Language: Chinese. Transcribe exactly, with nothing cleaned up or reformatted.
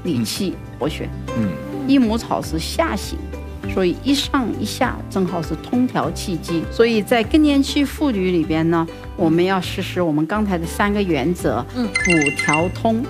理气活血。 嗯， 益母草是下行，所以一上一下正好是通调气机。所以在更年期妇女里边呢，我们要实施我们刚才的三个原则：嗯，补调通。